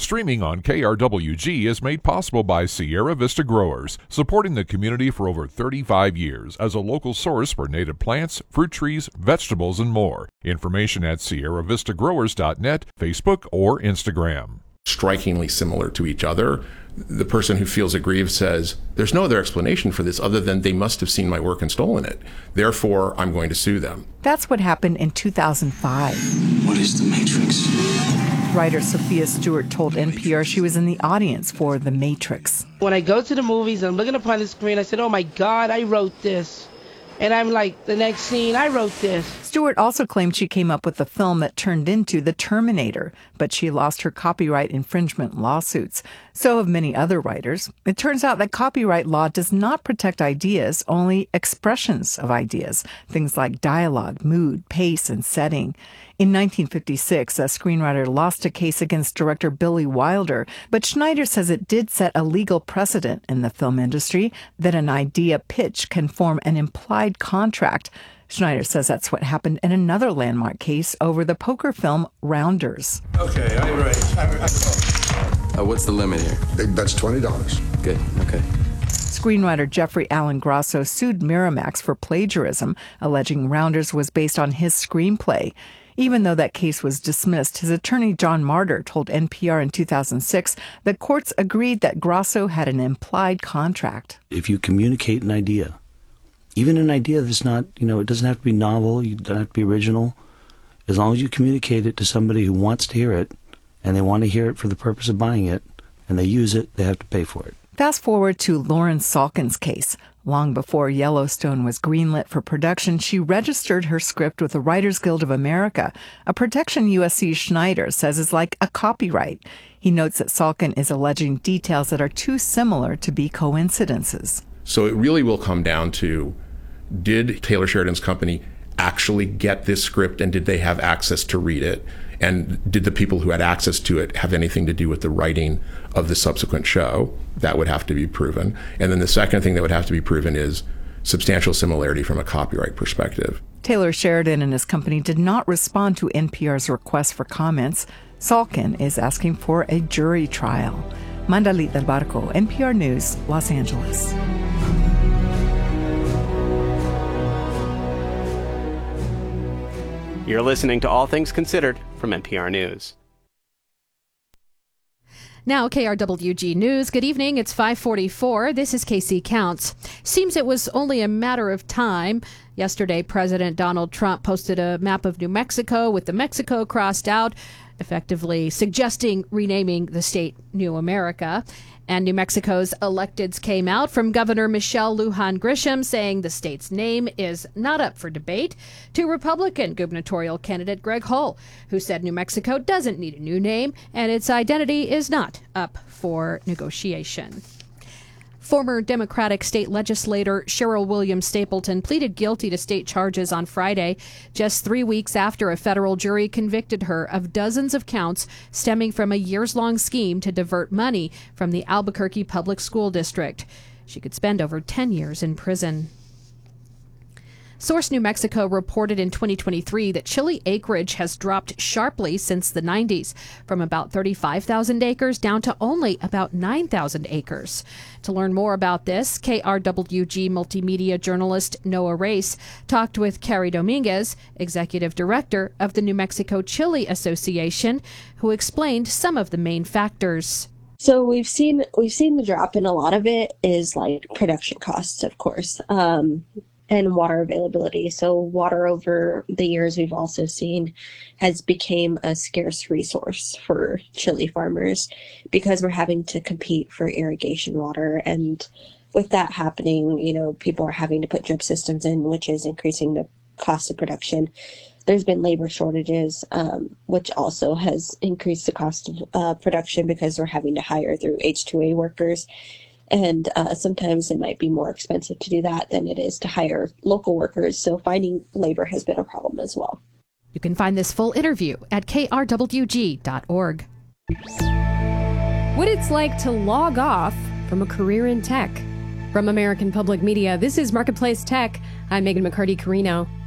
Streaming on KRWG is made possible by Sierra Vista Growers, supporting the community for over 35 years as a local source for native plants, fruit trees, vegetables, and more. Information at sierravistagrowers.net, Facebook, or Instagram. Strikingly similar to each other. The person who feels aggrieved says, there's no other explanation for this other than they must have seen my work and stolen it. Therefore, I'm going to sue them. That's what happened in 2005. What is The Matrix? Writer Sophia Stewart told NPR she was in the audience for The Matrix. When I go to the movies, I'm looking upon the screen, I said, oh my God, I wrote this. And I'm like, the next scene, I wrote this. Stewart also claimed she came up with the film that turned into The Terminator, but she lost her copyright infringement lawsuits. So have many other writers. It turns out that copyright law does not protect ideas, only expressions of ideas, things like dialogue, mood, pace, and setting. In 1956, a screenwriter lost a case against director Billy Wilder, but Schneider says it did set a legal precedent in the film industry that an idea pitch can form an implied contract. Schneider says that's what happened in another landmark case over the poker film Rounders. Okay, I'm ready. What's the limit here? Big bet's $20. Good, okay. Screenwriter Jeffrey Allen Grosso sued Miramax for plagiarism, alleging Rounders was based on his screenplay. Even though that case was dismissed, his attorney John Martyr told NPR in 2006 that courts agreed that Grosso had an implied contract. If you communicate an idea, even an idea that's not, it doesn't have to be novel, you don't have to be original, as long as you communicate it to somebody who wants to hear it, and they want to hear it for the purpose of buying it, and they use it, they have to pay for it. Fast forward to Lauren Salkin's case. Long before Yellowstone was greenlit for production, she registered her script with the Writers Guild of America, a protection USC Schneider says is like a copyright. He notes that Salkin is alleging details that are too similar to be coincidences. So it really will come down to, did Taylor Sheridan's company actually get this script and did they have access to read it? And did the people who had access to it have anything to do with the writing of the subsequent show? That would have to be proven. And then the second thing that would have to be proven is substantial similarity from a copyright perspective. Taylor Sheridan and his company did not respond to NPR's request for comments. Salkin is asking for a jury trial. Mandalit Del Barco, NPR News, Los Angeles. You're listening to All Things Considered from NPR News. Now, KRWG News. Good evening. It's 5:44. This is KC Counts. Seems it was only a matter of time. Yesterday, President Donald Trump posted a map of New Mexico with the Mexico crossed out, effectively suggesting renaming the state New America. And New Mexico's electeds came out from Governor Michelle Lujan Grisham saying the state's name is not up for debate, to Republican gubernatorial candidate Greg Hull, who said New Mexico doesn't need a new name and its identity is not up for negotiation. Former Democratic state legislator Cheryl Williams Stapleton pleaded guilty to state charges on Friday, just 3 weeks after a federal jury convicted her of dozens of counts stemming from a years-long scheme to divert money from the Albuquerque Public School District. She could spend over 10 years in prison. Source New Mexico reported in 2023 that chili acreage has dropped sharply since the 90s, from about 35,000 acres down to only about 9,000 acres. To learn more about this, KRWG multimedia journalist Noah Race talked with Carrie Dominguez, executive director of the New Mexico Chili Association, who explained some of the main factors. So we've seen the drop, and a lot of it is like production costs, of course. And water availability. So water over the years we've also seen has become a scarce resource for chili farmers because we're having to compete for irrigation water. And with that happening, people are having to put drip systems in, which is increasing the cost of production. There's been labor shortages, which also has increased the cost of production because we're having to hire through H-2A workers. And sometimes it might be more expensive to do that than it is to hire local workers. So finding labor has been a problem as well. You can find this full interview at krwg.org. What it's like to log off from a career in tech. From American Public Media, this is Marketplace Tech. I'm Megan McCarty-Carino.